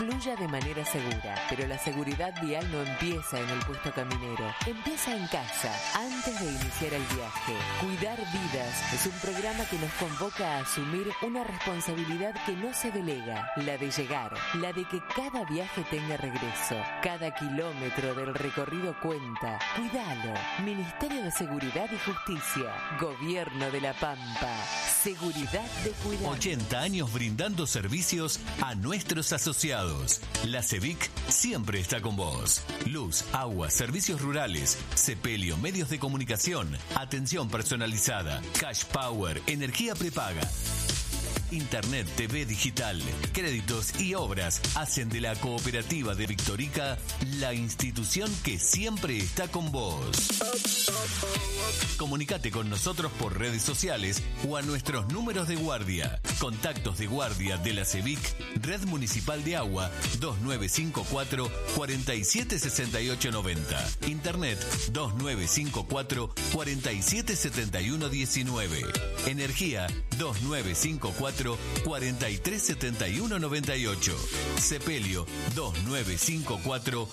fluya de manera segura. Pero la seguridad vial no empieza en el puesto caminero, empieza en casa, antes de iniciar el viaje. Cuidar Vidas es un programa que nos convoca a asumir una responsabilidad que no se delega, la de llegar, la de que cada viaje tenga regreso. Cada kilómetro del recorrido cuenta. Cuidalo. Ministerio de Seguridad y Justicia. Gobierno de La Pampa. Seguridad de cuidar. 80 años brindando servicios a nuestros asociados. La CEVIC siempre está con vos. Luz, agua, servicios rurales, sepelio, medios de comunicación, atención personalizada, cash power, energía prepaga. Internet, TV digital, créditos y obras hacen de la Cooperativa de Victorica la institución que siempre está con vos. Comunicate con nosotros por redes sociales o a nuestros números de guardia. Contactos de guardia de la CEVIC, Red Municipal de Agua, 2954 476890. Internet 2954 477119. Energía 2954 437198. Sepelio 2954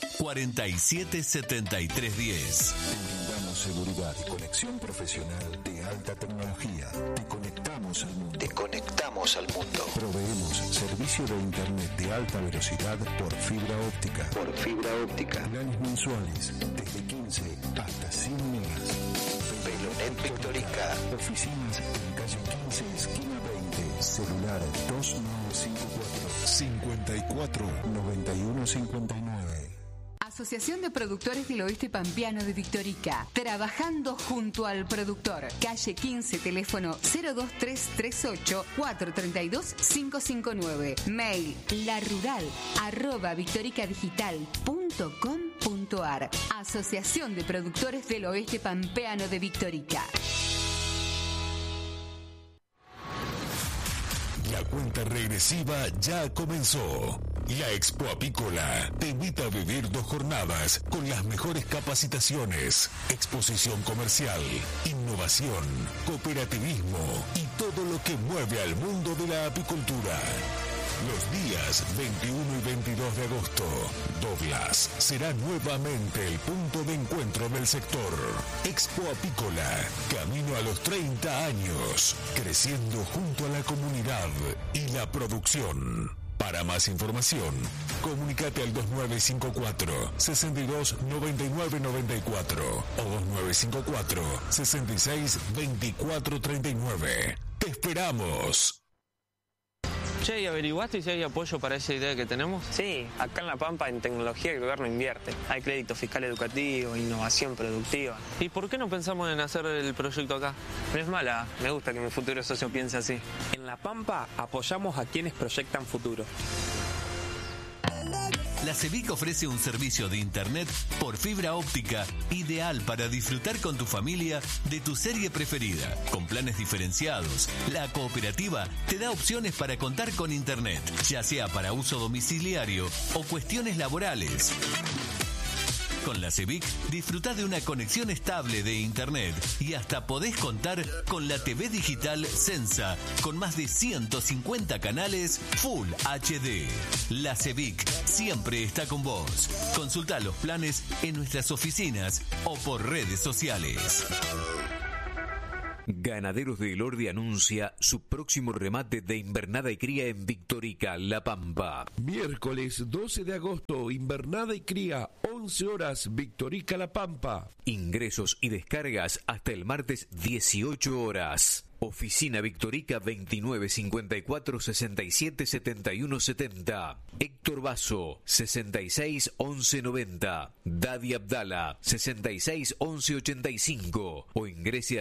477310. Brindamos seguridad y conexión profesional de alta tecnología. Te conectamos al mundo. Proveemos servicio de internet de alta velocidad por fibra óptica. Planes mensuales desde 15 hasta 100 megas. Velonet Victorica. Oficinas en calle 15, esquina 20. Celular 2954 9159. Asociación de Productores del Oeste Pampeano de Victorica. Trabajando junto al productor. Calle 15, teléfono 02338 432 559. Mail larural@victoricadigital.com.ar. Asociación de Productores del Oeste Pampeano de Victorica. La cuenta regresiva ya comenzó. La Expo Apícola te invita a vivir 2 jornadas con las mejores capacitaciones, exposición comercial, innovación, cooperativismo y todo lo que mueve al mundo de la apicultura. Los días 21 y 22 de agosto, Douglas será nuevamente el punto de encuentro del sector. Expo Apícola, camino a los 30 años, creciendo junto a la comunidad y la producción. Para más información, comunícate al 2954 62 99 94 o 2954 66 24 39. ¡Te esperamos! Che, ¿y averiguaste si hay apoyo para esa idea que tenemos? Sí, acá en La Pampa en tecnología el gobierno invierte. Hay crédito fiscal educativo, innovación productiva. ¿Y por qué no pensamos en hacer el proyecto acá? No es mala, me gusta que mi futuro socio piense así. En La Pampa apoyamos a quienes proyectan futuro. La CEVIC ofrece un servicio de internet por fibra óptica ideal para disfrutar con tu familia de tu serie preferida. Con planes diferenciados, la cooperativa te da opciones para contar con internet, ya sea para uso domiciliario o cuestiones laborales. Con la CEVIC disfrutá de una conexión estable de internet y hasta podés contar con la TV digital Sensa con más de 150 canales Full HD. La CEVIC siempre está con vos. Consultá los planes en nuestras oficinas o por redes sociales. Ganaderos de Elordi anuncia su próximo remate de invernada y cría en Victorica, La Pampa. Miércoles 12 de agosto, invernada y cría, 11 horas, Victorica, La Pampa. Ingresos y descargas hasta el martes 18 horas. Oficina Victorica 2954 67 71 70. Héctor Basso 66 11 90. Dadi Abdala 66 11 85. O ingrese a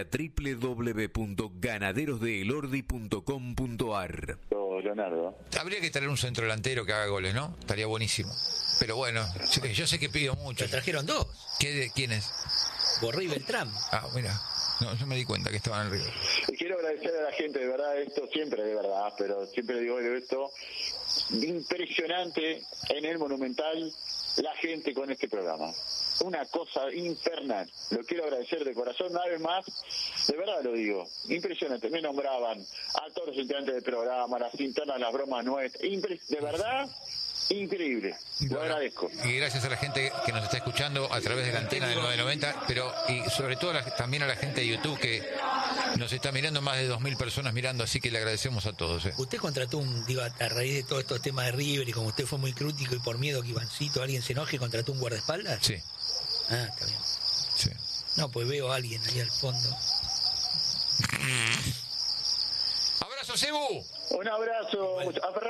www.ganaderosdeelordi.com.ar. Leonardo. Habría que traer un centro delantero que haga goles, ¿no? Estaría buenísimo. Pero bueno, yo sé que pido mucho. Pero trajeron 2. ¿Quién es? Borré y Beltrán. Ah, mira. No, yo me di cuenta que estaban en el río. Quiero agradecer a la gente, de verdad, esto siempre de verdad, pero siempre digo esto, impresionante en el Monumental, la gente con este programa. Una cosa infernal. Lo quiero agradecer de corazón una vez más, de verdad lo digo, impresionante. Me nombraban a todos los integrantes del programa, las internas, las bromas nuestras, de verdad, increíble. Lo agradezco. Y gracias a la gente que nos está escuchando a través de la antena del 990, pero y sobre todo también a la gente de YouTube que nos está mirando, más de 2.000 personas mirando, así que le agradecemos a todos. Usted contrató a raíz de todos estos temas de River y como usted fue muy crítico y por miedo que Ivancito, alguien se enoje, contrató un guardaespaldas. Sí. Ah, está bien. Sí. No, pues veo a alguien ahí al fondo. ¡Abrazo, Cebu! Un abrazo.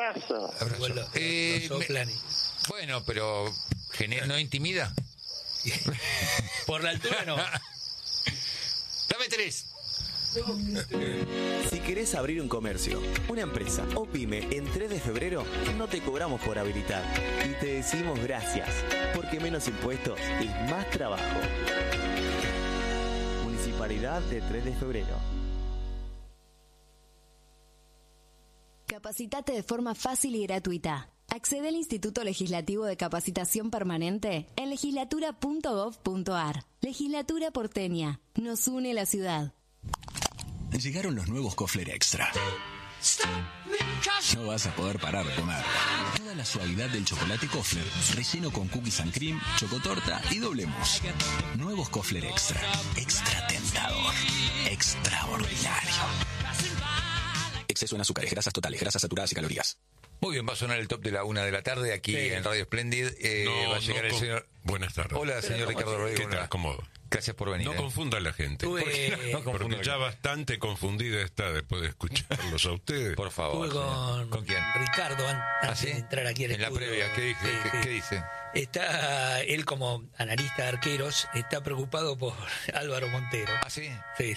Bueno, pero ¿no intimida? Por la altura no. Dame 3. Si querés abrir un comercio, una empresa o pyme en 3 de febrero, no te cobramos por habilitar. Y te decimos gracias, porque menos impuestos es más trabajo. Municipalidad de 3 de febrero. Capacitate de forma fácil y gratuita. Accede al Instituto Legislativo de Capacitación Permanente en legislatura.gov.ar. Legislatura porteña. Nos une la ciudad. Llegaron los nuevos Kofler Extra. No vas a poder parar de comer. Toda la suavidad del chocolate Kofler, relleno con cookies and cream, chocotorta y doble mousse. Nuevos Kofler Extra. Extra tentador. Extraordinario. Exceso en azúcares, grasas totales, grasas saturadas y calorías. Muy bien, va a sonar el top de la 1 de la tarde aquí en Radio Splendid. Va a llegar el señor... Buenas tardes. Hola, señor Ricardo Rodríguez. ¿Qué tal? ¿Cómo va? Gracias por venir. No confunda a la gente. Porque ya bastante confundida está después de escucharlos a ustedes. Por favor. Estuve ¿Con quién? Ricardo antes de entrar aquí al estudio. En la previa, ¿qué dice? Está él como analista de arqueros, está preocupado por Álvaro Montero. ¿Ah, sí? Sí.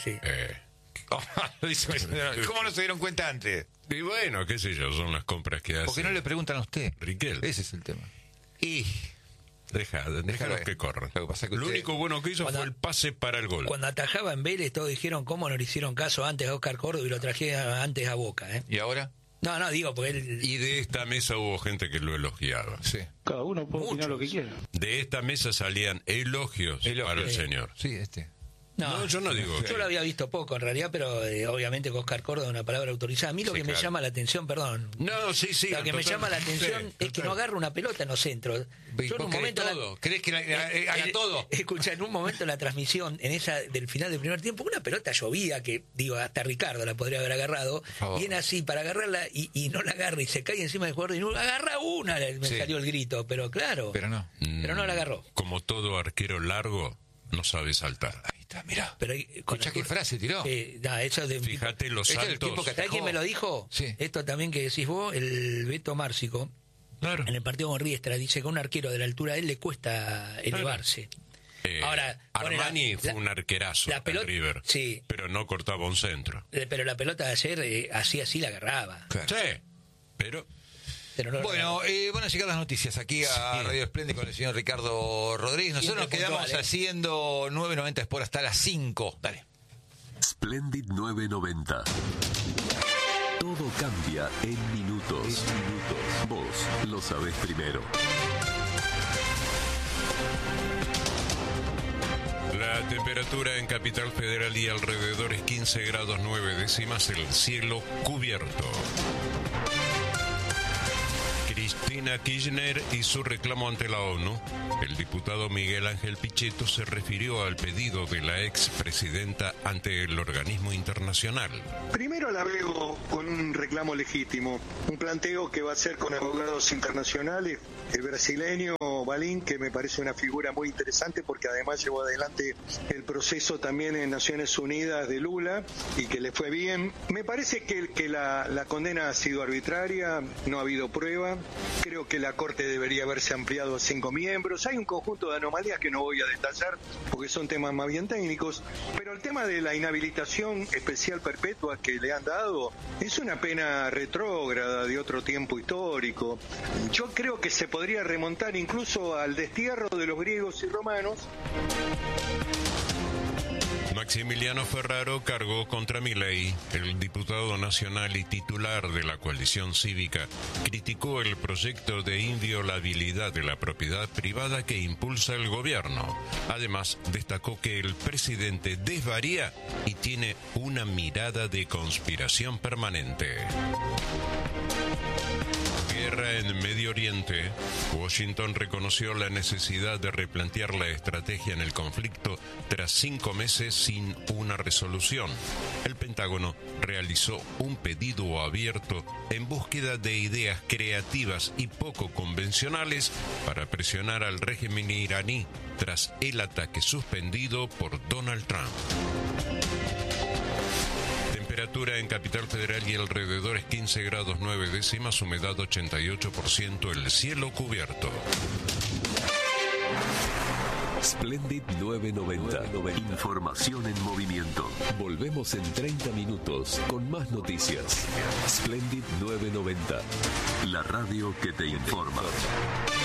¿Cómo no se dieron cuenta antes? Y bueno, qué sé yo, son las compras que hace. ¿Por qué no le preguntan a usted? Riquel. Ese es el tema. Déjalo que corran. Lo único bueno que hizo fue el pase para el gol. Cuando atajaba en Vélez, todos dijeron cómo no le hicieron caso antes a Oscar Córdoba y lo traje antes a Boca. ¿Y ahora? No, digo, porque él... Y de esta mesa hubo gente que lo elogiaba. Sí. Cada uno puede opinar lo que quiera. De esta mesa salían elogios para el señor. Sí, No, yo no digo. Yo lo había visto poco en realidad, pero obviamente con Oscar Córdoba es una palabra autorizada. A mí lo que me llama la atención, perdón. No, sí. Lo que me llama la atención es que no agarra una pelota en los centros. Yo en un momento ¿crees que haga todo? Escucha, en un momento en la transmisión, en esa del final del primer tiempo, una pelota llovía que, digo, hasta Ricardo la podría haber agarrado. Viene así para agarrarla y no la agarra y se cae encima del jugador y no agarra una. Me salió el grito, pero claro. Pero no la agarró. Como todo arquero largo, no sabe saltar. Mirá, pero escuchá qué frase tiró. Eso de fíjate los saltos. ¿Sabés quién me lo dijo? Sí. Esto también que decís vos, el Beto Márcico. Claro. En el partido con Riestra dice que a un arquero de la altura de él le cuesta elevarse. Ahora, Armani fue un arquerazo la pelota, en River, sí, pero no cortaba un centro. Pero la pelota de ayer así la agarraba. Claro. Sí, pero bueno, van a llegar las noticias aquí a Radio Splendid con el señor Ricardo Rodríguez. Nosotros nos quedamos haciendo 990 Sport hasta las 5. Dale. Splendid 990. Todo cambia en minutos. Vos lo sabés primero. La temperatura en Capital Federal y alrededor es 15 grados 9 décimas, el cielo cubierto. Cristina Kirchner y su reclamo ante la ONU. El diputado Miguel Ángel Pichetto se refirió al pedido de la expresidenta ante el organismo internacional. Primero la veo con un reclamo legítimo, un planteo que va a hacer con abogados internacionales, el brasileño Balín, que me parece una figura muy interesante porque además llevó adelante el proceso también en Naciones Unidas de Lula y que le fue bien. Me parece que la condena ha sido arbitraria, no ha habido prueba. Creo que la Corte debería haberse ampliado a 5 miembros. Hay un conjunto de anomalías que no voy a detallar porque son temas más bien técnicos, pero el tema de la inhabilitación especial perpetua que le han dado es una pena retrógrada de otro tiempo histórico. Yo creo que se podría remontar incluso al destierro de los griegos y romanos. Maximiliano Ferraro cargó contra Milei. El diputado nacional y titular de la coalición cívica criticó el proyecto de inviolabilidad de la propiedad privada que impulsa el gobierno. Además, destacó que el presidente desvaría y tiene una mirada de conspiración permanente. guerra en Medio Oriente, Washington reconoció la necesidad de replantear la estrategia en el conflicto tras 5 meses sin una resolución. El Pentágono realizó un pedido abierto en búsqueda de ideas creativas y poco convencionales para presionar al régimen iraní tras el ataque suspendido por Donald Trump. Temperatura en Capital Federal y alrededores 15 grados 9 décimas, humedad 88%, el cielo cubierto. Splendid 990. Información en movimiento. Volvemos en 30 minutos con más noticias. Splendid 990. La radio que te informa.